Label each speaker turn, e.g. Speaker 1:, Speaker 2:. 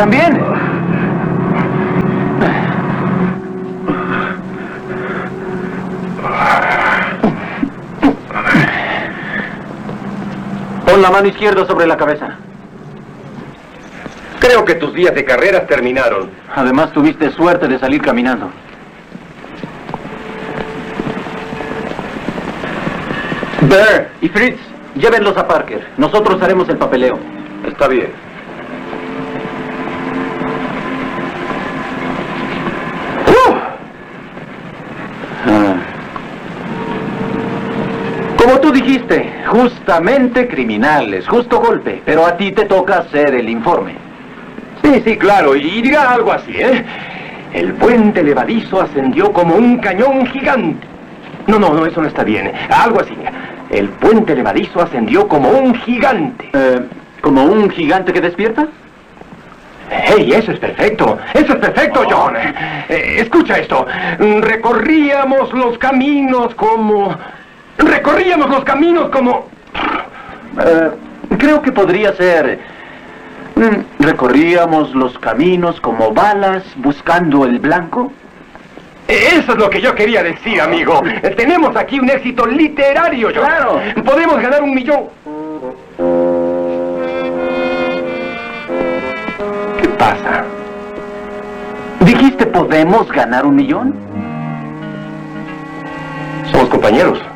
Speaker 1: también. Pon la mano izquierda sobre la cabeza.
Speaker 2: Creo que tus días de carreras terminaron.
Speaker 1: Además, tuviste suerte de salir caminando. Bear y Fritz, llévenlos a Parker. Nosotros haremos el papeleo.
Speaker 2: Está bien.
Speaker 1: Como tú dijiste, justamente criminales, justo golpe. Pero a ti te toca hacer el informe.
Speaker 2: Sí, claro. Y dirá algo así, ¿eh? El puente levadizo ascendió como un cañón gigante. No, eso no está bien. Algo así. El puente levadizo ascendió como un gigante.
Speaker 1: ¿Como un gigante que despierta?
Speaker 2: ¡Hey, eso es perfecto! ¡Eso es perfecto, John! Escucha esto. Recorríamos los caminos como...
Speaker 1: Creo que podría ser... recorríamos los caminos como balas buscando el blanco.
Speaker 2: Eso es lo que yo quería decir, amigo. Tenemos aquí un éxito literario, John.
Speaker 1: ¡Claro!
Speaker 2: Podemos ganar 1 millón. ¿Qué pasa?
Speaker 1: ¿Dijiste podemos ganar 1 millón?
Speaker 2: Somos compañeros.